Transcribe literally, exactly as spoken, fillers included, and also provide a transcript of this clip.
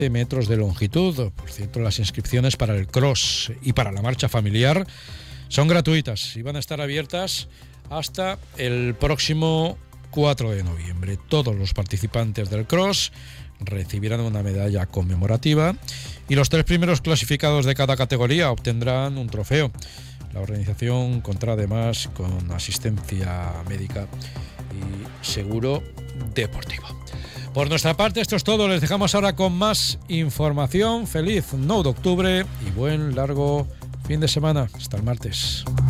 metros de longitud. Por cierto, las inscripciones para el cross y para la marcha familiar son gratuitas y van a estar abiertas hasta el próximo cuatro de noviembre. Todos los participantes del cross recibirán una medalla conmemorativa y los tres primeros clasificados de cada categoría obtendrán un trofeo. La organización contará además con asistencia médica y seguro deportivo. Por nuestra parte, esto es todo. Les dejamos ahora con más información. Feliz nueve de octubre y buen largo fin de semana. Hasta el martes.